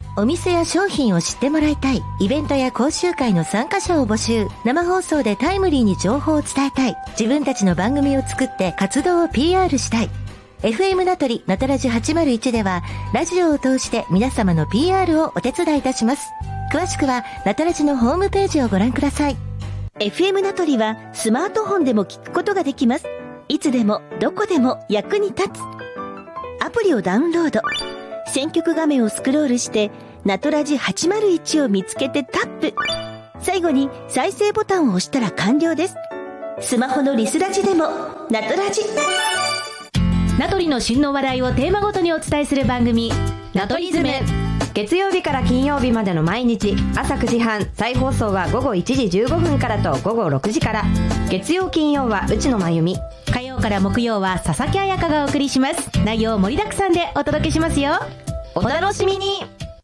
お店や商品を知ってもらいたい。イベントや講習会の参加者を募集。生放送でタイムリーに情報を伝えたい。自分たちの番組を作って活動を PR したい。FM ナトリナトラジ801ではラジオを通して皆様の PR をお手伝いいたします。詳しくはナトラジのホームページをご覧ください。 FM ナトリはスマートフォンでも聞くことができます。いつでもどこでも役に立つ。アプリをダウンロード。選曲画面をスクロールしてナトラジ801を見つけてタップ。最後に再生ボタンを押したら完了です。スマホのリスラジでもナトラジ。 ナトリの旬の話題をテーマごとにお伝えする番組、ナトリズム。 月曜日から金曜日までの毎日朝9時半、再放送は午後1時15分からと午後6時から。月曜金曜は内野真由美、 火曜から木曜は佐々木彩香がお送りします。内容盛りだくさんでお届けしますよ。お楽しみに。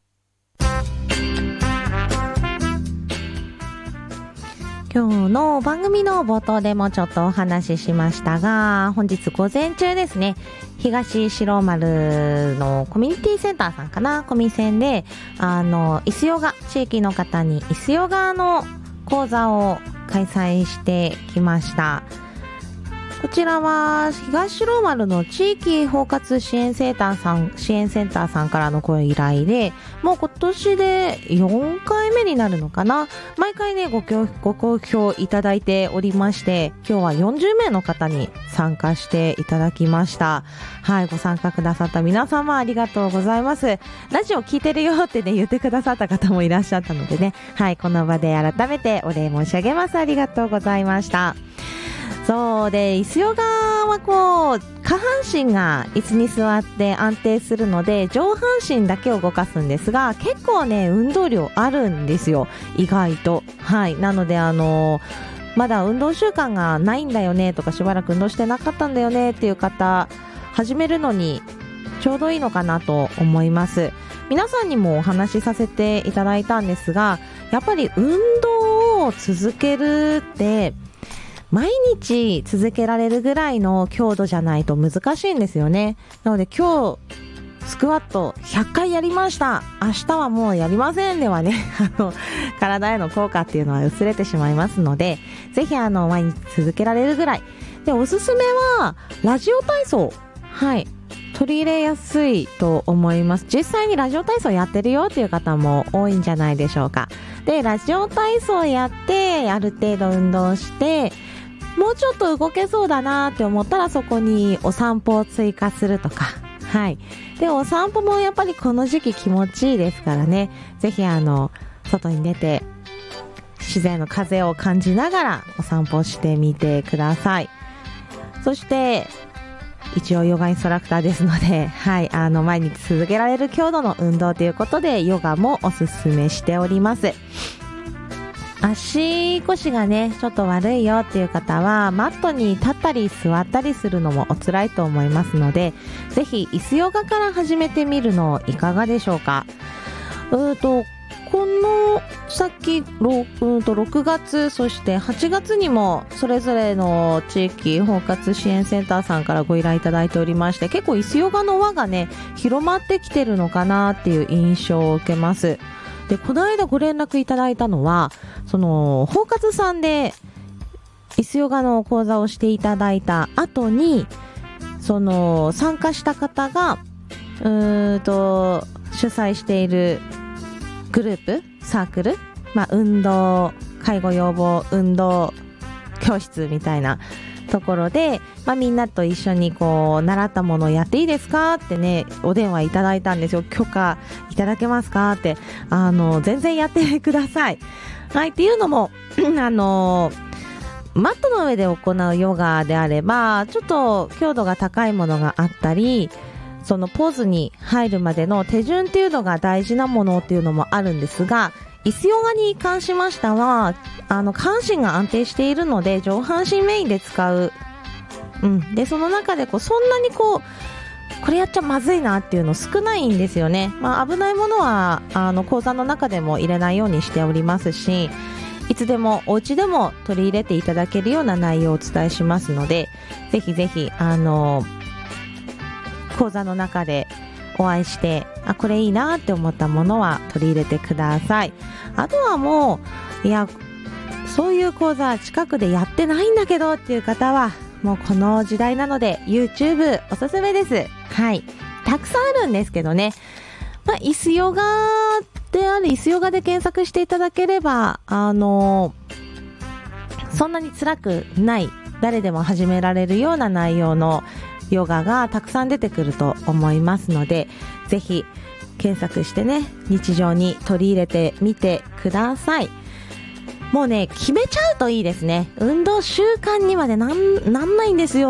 今日の番組の冒頭でもちょっとお話ししましたが、本日午前中ですね、東白丸のコミュニティセンターさんかな、コミセンでイスヨガ、地域の方にイスヨガの講座を開催してきました。こちらは東白丸の地域包括支援センターさんからのご依頼で、もう今年で4回目になるのかな。毎回ねご好評いただいておりまして、今日は40名の方に参加していただきました。はい、ご参加くださった皆様ありがとうございます。ラジオ聞いてるよってね言ってくださった方もいらっしゃったのでね、はい、この場で改めてお礼申し上げます。ありがとうございました。そうで、イスヨガはこう下半身が椅子に座って安定するので上半身だけを動かすんですが、結構ね運動量あるんですよ、意外と。はい、なのでまだ運動習慣がないんだよねとか、しばらく運動してなかったんだよねっていう方、始めるのにちょうどいいのかなと思います。皆さんにもお話しさせていただいたんですが、やっぱり運動を続けるって毎日続けられるぐらいの強度じゃないと難しいんですよね。なので今日スクワット100回やりました、明日はもうやりませんではね体への効果っていうのは薄れてしまいますので、ぜひ毎日続けられるぐらいで、おすすめはラジオ体操。はい、取り入れやすいと思います。実際にラジオ体操やってるよっていう方も多いんじゃないでしょうか。で、ラジオ体操やってある程度運動して、もうちょっと動けそうだなって思ったらそこにお散歩を追加するとか。はい。で、お散歩もやっぱりこの時期気持ちいいですからね、ぜひ外に出て自然の風を感じながらお散歩してみてください。そして一応ヨガインストラクターですので、はい、毎日続けられる強度の運動ということでヨガもおすすめしております。足腰がねちょっと悪いよっていう方はマットに立ったり座ったりするのもお辛いと思いますので、ぜひイスヨガから始めてみるのいかがでしょうか。この先6月そして8月にもそれぞれの地域包括支援センターさんからご依頼いただいておりまして、結構イスヨガの輪がね広まってきてるのかなっていう印象を受けます。で、この間ご連絡いただいたのは、その包括さんでイスヨガの講座をしていただいた後に、その参加した方が主催しているグループサークル、運動介護予防運動教室みたいなところで、みんなと一緒にこう習ったものをやっていいですかってねお電話いただいたんですよ。許可いただけますかって、全然やってください。はい、っていうのもマットの上で行うヨガであればちょっと強度が高いものがあったり、そのポーズに入るまでの手順っていうのが大事なものっていうのもあるんですが、イスヨガに関しましては下半身が安定しているので上半身メインで使う、でその中でそんなにこれやっちゃまずいなっていうの少ないんですよね。危ないものは講座の中でも入れないようにしておりますし、いつでもお家でも取り入れていただけるような内容をお伝えしますので、ぜひぜひ講座の中でお会いして、これいいなって思ったものは取り入れてください。あとはもう、いや、そういう講座近くでやってないんだけどっていう方は、もうこの時代なので YouTube おすすめです。はい。たくさんあるんですけどね。椅子ヨガである、椅子ヨガで検索していただければ、そんなに辛くない、誰でも始められるような内容のヨガがたくさん出てくると思いますので、ぜひ検索してね、日常に取り入れてみてください。もうね、決めちゃうといいですね。運動習慣にまでなんないんですよ。